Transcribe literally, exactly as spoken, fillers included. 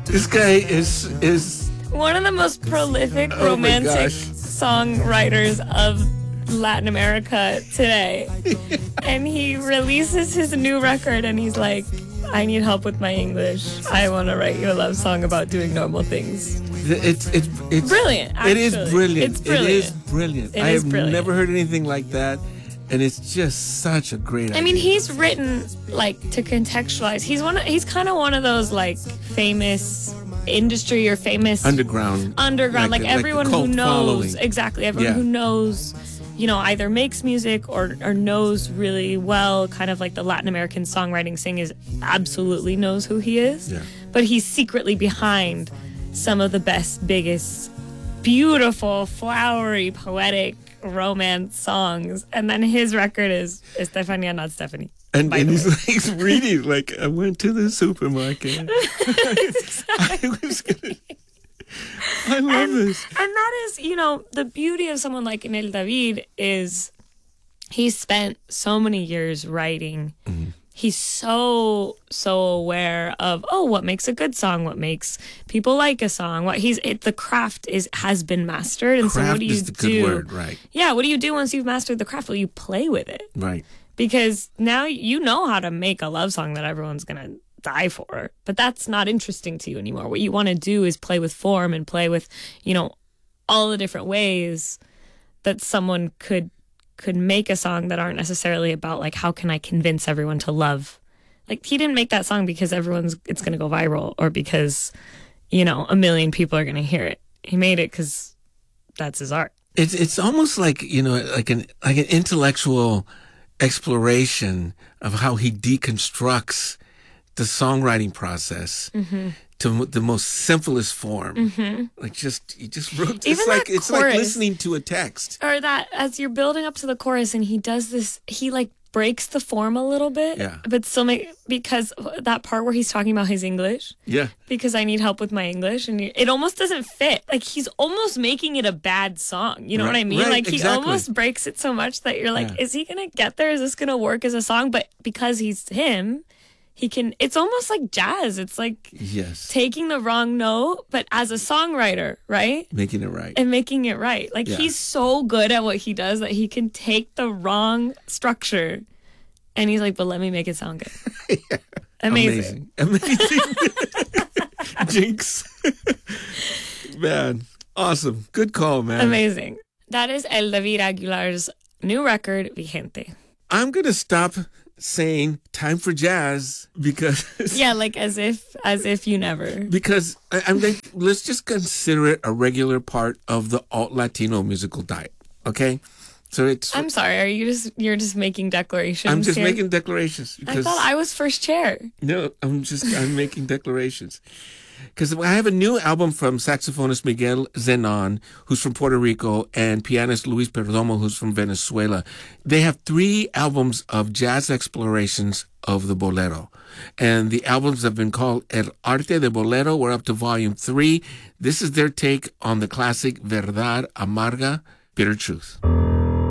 This guy is is one of the most prolific Oh my romantic gosh. songwriters of Latin America today. And he releases his new record and he's like, I need help with my English. I want to write you a love song about doing normal things. it's it's it's Brilliant, It is actually. brilliant. It's brilliant. It is brilliant. It I is have brilliant. never heard anything like that, and it's just such a great idea. I mean, he's written, like, to contextualize. He's one. Of, he's kind of one of those, like, famous industry or famous underground, underground, like, a- everyone a who cult knows following. exactly everyone Yeah. who knows, you know, either makes music or or knows really well, kind of like the Latin American songwriting scene is absolutely knows who he is. Yeah. But he's secretly behind some of the best, biggest, beautiful, flowery, poetic romance songs. And then his record is Estefania, not Stephanie. And, by and the he's way. like he's reading like I went to the supermarket. I was gonna. I love this. And that is, you know, the beauty of someone like El David is he's spent so many years writing. Mm-hmm. He's so, so aware of, oh, what makes a good song? What makes people like a song? What he's, it, the craft is, has been mastered. And so Craft what do you is the good do? word, right? Yeah. What do you do once you've mastered the craft? Well, you play with it Right. because now you know how to make a love song that everyone's going to die for, but that's not interesting to you anymore. What you want to do is play with form and play with, you know, all the different ways that someone could could make a song that aren't necessarily about like how can I convince everyone to love. Like he didn't make that song because everyone's it's going to go viral or because, you know, a million people are going to hear it. He made it because that's his art. It's it's almost like, you know, like an like an intellectual exploration of how he deconstructs the songwriting process Mm-hmm. to the most simplest form. Mm-hmm. Like just he just wrote. It's Even like that it's like chorus. listening to a text. Or that as you're building up to the chorus and he does this, he like breaks the form a little bit, Yeah. but still make, because that part where he's talking about his English, Yeah. because I need help with my English, and it almost doesn't fit. Like he's almost making it a bad song. You know what I Right, mean? right, Like he exactly. almost breaks it so much that you're like, Yeah. is he going to get there? Is this going to work as a song? But because he's him, he can, it's almost like jazz. It's like Yes. taking the wrong note, but as a songwriter, right? Making it right. And making it right. Like Yeah. he's so good at what he does that he can take the wrong structure and he's like, but let me make it sound good. Yeah. Amazing. Amazing. Amazing. Jinx. Man. Awesome. Good call, man. Amazing. That is El David Aguilar's new record, Vigente. I'm going to stop saying time for jazz because Yeah, like as if as if you never. because I, I'm like, let's just consider it a regular part of the alt Latino musical diet. Okay, so it's I'm sorry, are you just you're just making declarations? I'm just here? making declarations I because thought I was first chair. no, I'm just I'm making declarations. Because I have a new album from saxophonist Miguel Zenon, who's from Puerto Rico, and pianist Luis Perdomo, who's from Venezuela. They have three albums of jazz explorations of the bolero. And the albums have been called El Arte de Bolero. We're up to volume three. This is their take on the classic Verdad Amarga, Bitter Truth.